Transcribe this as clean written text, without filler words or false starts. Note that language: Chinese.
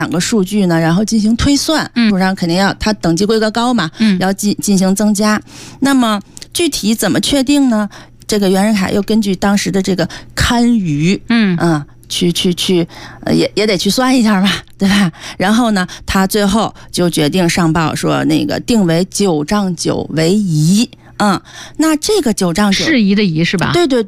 个数据呢，然后进行推算，不然肯定要它等级规格高嘛，要进行增加。那么具体怎么确定呢？这个袁世凯又根据当时的这个堪舆，也得去算一下吧，对吧？然后呢，他最后就决定上报说那个定为9丈9为宜。那这个9丈9 适宜的宜是吧？ 对对